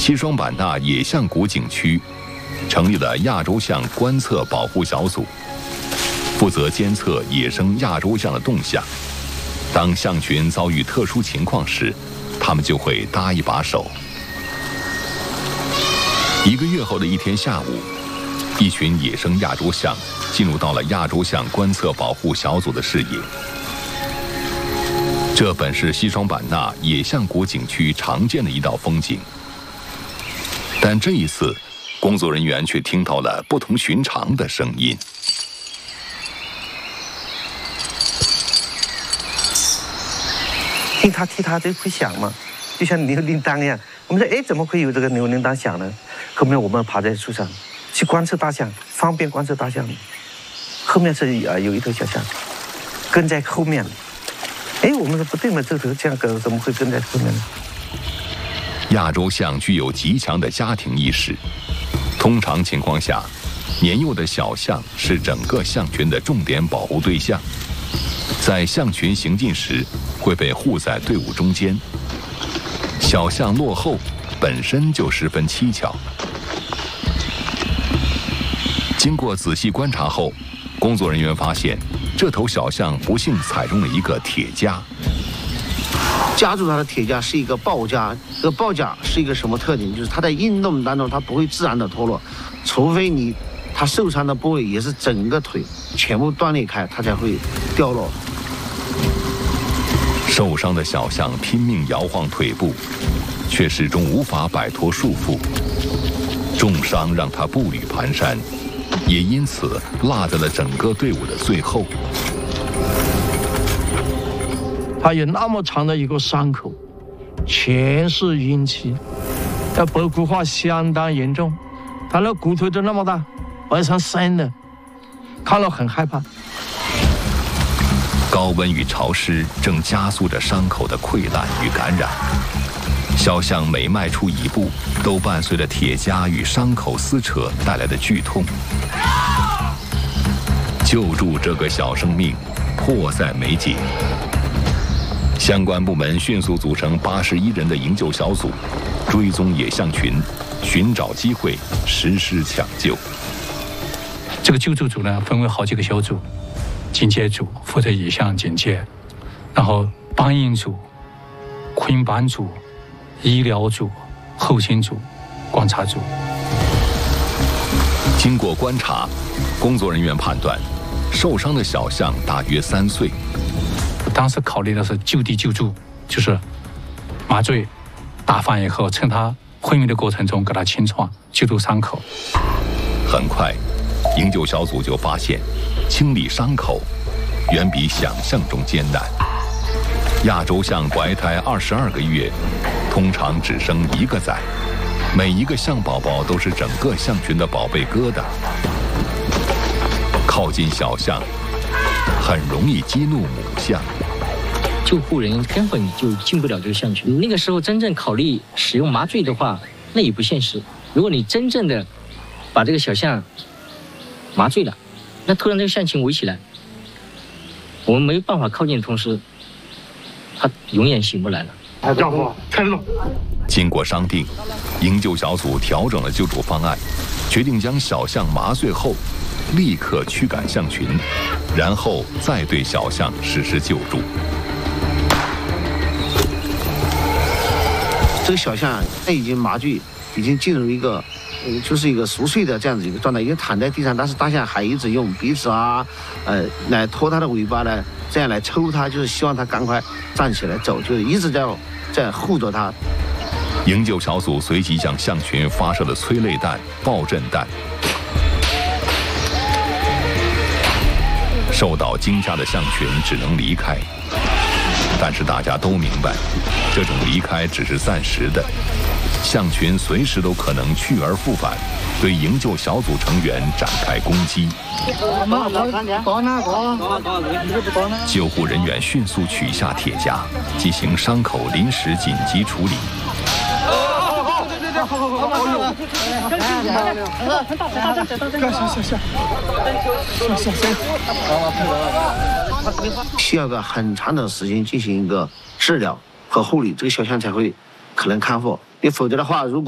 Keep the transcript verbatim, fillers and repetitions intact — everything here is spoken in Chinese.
西双版纳野象谷景区成立了亚洲象观测保护小组，负责监测野生亚洲象的动向。当象群遭遇特殊情况时，他们就会搭一把手。一个月后的一天下午，一群野生亚洲象进入到了亚洲象观测保护小组的视野。这本是西双版纳野象谷景区常见的一道风景，但这一次，工作人员却听到了不同寻常的声音。 听它踢它就会响嘛，就像牛铃铛一样。我们说，哎，怎么会有这个牛铃铛响呢？后面我们爬在树上去观测大象，方便观测大象。后面是呃有一头小象跟在后面。哎，我们说不对嘛，这头象狗怎么会跟在后面呢？ 亚洲象具有极强的家庭意识，通常情况下，年幼的小象是整个象群的重点保护对象，在象群行进时会被护在队伍中间。小象落后本身就十分蹊跷。经过仔细观察后，工作人员发现，这头小象不幸踩中了一个铁夹。 夹住它的铁夹是一个抱夹，这个抱夹是一个什么特点？就是它在运动当中它不会自然的脱落，除非你它受伤的部位也是整个腿全部断裂开，它才会掉落。 受伤的小象拼命摇晃腿部，却始终无法摆脱束缚。重伤让它步履蹒跚，也因此落在了整个队伍的最后。 它有那么长的一个伤口，全是淤青，那白骨化相当严重。它那骨头都那么大，白成深的，看了很害怕。 高温与潮湿正加速着伤口的溃烂与感染，小象每迈出一步，都伴随着铁夹与伤口撕扯带来的剧痛。救助这个小生命，迫在眉睫。相关部门迅速组成八十一人的营救小组，追踪野象群，寻找机会实施抢救。 这个救助组呢，分为好几个小组。警戒组负责野象警戒，然后搬运组、捆绑组、医疗组、后勤组、观察组。 经过观察，工作人员判断，受伤的小象大约三岁。 当时考虑的是就地救助，就是麻醉打放以后，趁它昏迷的过程中给它清创，救助伤口。 很快，营救小组就发现，清理伤口远比想象中艰难。亚洲象怀胎二十二个月，通常只生一个崽，每一个象宝宝都是整个象群的宝贝疙瘩。靠近小象，很容易激怒母象。 救护人根本就进不了这个象群。那个时候真正考虑使用麻醉的话，那也不现实。如果你真正的把这个小象麻醉了，那突然这个象群围起来，我们没有办法靠近的同时，它永远醒不来了。 哎，丈夫，开始动。 经过商定，营救小组调整了救助方案，决定将小象麻醉后，立刻驱赶象群，然后再对小象实施救助。 这个小象它已经麻醉，已经进入一个。嗯，就是一个熟睡的这样子一个状态，因为躺在地上，但是大象还一直用鼻子啊，呃，来拖它的尾巴呢，这样来抽它，就是希望它赶快站起来走，就是一直在在护着它。 营救小组随即向象群发射了催泪弹、爆震弹。受到惊吓的象群只能离开，但是大家都明白，这种离开只是暂时的。象群随时都可能去而复返，对营救小组成员展开攻击。救护人员迅速取下铁夹，进行伤口临时紧急处理。 需要个很长的时间进行一个治疗和护理，这个小象才会可能康复。你否则的话，如果